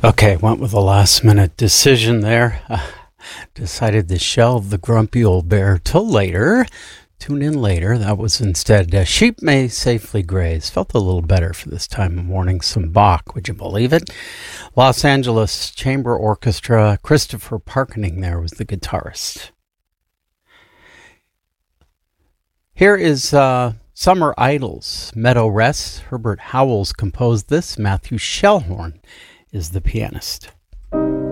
Okay, went with a last minute decision there. Decided to shelve the grumpy old bear till later. Tune in later. That was instead Sheep May Safely Graze. Felt a little better for this time of morning. Some Bach, would you believe it? Los Angeles Chamber Orchestra. Christopher Parkening there was the guitarist. Here is Summer Idols, Meadow Rest. Herbert Howells composed this. Matthew Shellhorn is the pianist.